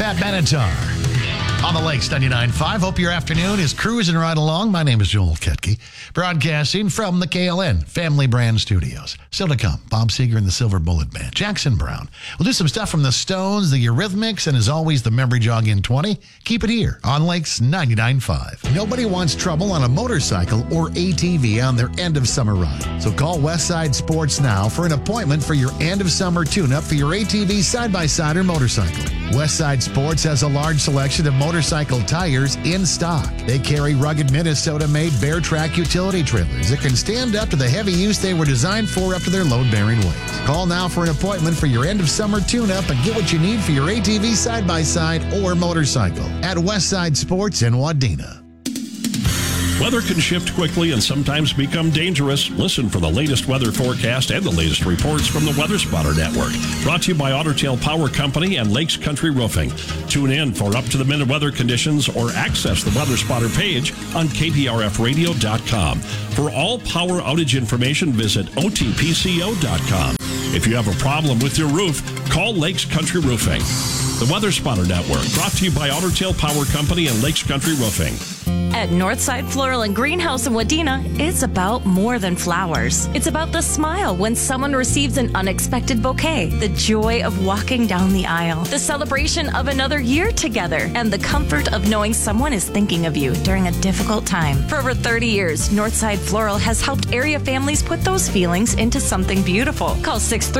Pat Benatar on the Lakes 99.5. Hope your afternoon is cruising right along. My name is Joel Ketke, broadcasting from the KLN Family Brand Studios. Still to come, Bob Seger and the Silver Bullet Band, Jackson Brown. We'll do some stuff from the Stones, the Eurythmics, and as always, the Memory Jog in 20. Keep it here on Lakes 99.5. Nobody wants trouble on a motorcycle or ATV on their end of summer ride. So call Westside Sports now for an appointment for your end of summer tune-up for your ATV, side-by-side, or motorcycle. Westside Sports has a large selection of motorcycle tires in stock. They carry rugged Minnesota-made Bear Track utility trailers that can stand up to the heavy use they were designed for up to their load-bearing weights. Call now for an appointment for your end-of-summer tune-up and get what you need for your ATV, side-by-side, or motorcycle at Westside Sports in Wadena. Weather can shift quickly and sometimes become dangerous. Listen for the latest weather forecast and the latest reports from the Weather Spotter Network. Brought to you by Otter Tail Power Company and Lakes Country Roofing. Tune in for up-to-the-minute weather conditions or access the Weather Spotter page on kprfradio.com. For all power outage information, visit otpco.com. If you have a problem with your roof, call Lakes Country Roofing. The Weather Spotter Network, brought to you by Otter Tail Power Company and Lakes Country Roofing. At Northside Floral and Greenhouse in Wadena, it's about more than flowers. It's about the smile when someone receives an unexpected bouquet, the joy of walking down the aisle, the celebration of another year together, and the comfort of knowing someone is thinking of you during a difficult time. For over 30 years, Northside Floral has helped area families put those feelings into something beautiful. Call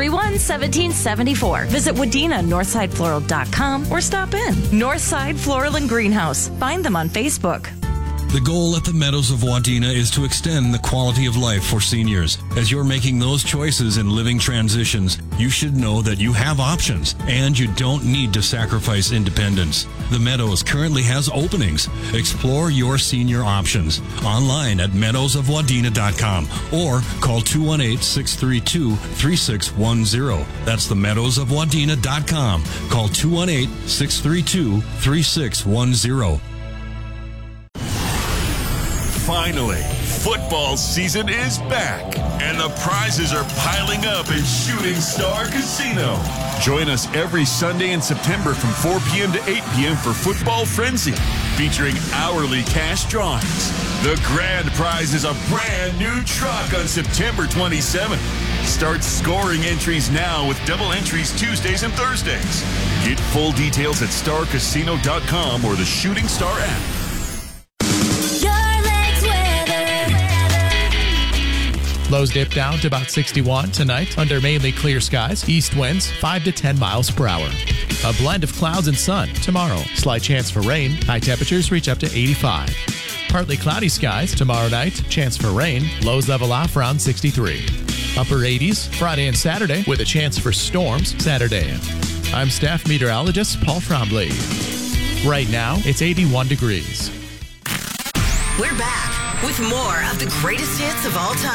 631-1774. Visit WadenaNorthsideFloral.com or stop in. Northside Floral and Greenhouse. Find them on Facebook. The goal at the Meadows of Wadena is to extend the quality of life for seniors. As you're making those choices in living transitions, you should know that you have options and you don't need to sacrifice independence. The Meadows currently has openings. Explore your senior options online at meadowsofwadena.com or call 218-632-3610. That's the meadowsofwadena.com. Call 218-632-3610. Finally, football season is back, and the prizes are piling up at Shooting Star Casino. Join us every Sunday in September from 4 p.m. to 8 p.m. for Football Frenzy, featuring hourly cash drawings. The grand prize is a brand new truck on September 27th. Start scoring entries now with double entries Tuesdays and Thursdays. Get full details at starcasino.com or the Shooting Star app. Lows dip down to about 61 tonight under mainly clear skies. East winds 5 to 10 miles per hour. A blend of clouds and sun tomorrow. Slight chance for rain. High temperatures reach up to 85. Partly cloudy skies tomorrow night. Chance for rain. Lows level off around 63. Upper 80s Friday and Saturday with a chance for storms Saturday. I'm staff meteorologist Paul Trombley. Right now it's 81 degrees. We're back with more of the greatest hits of all time.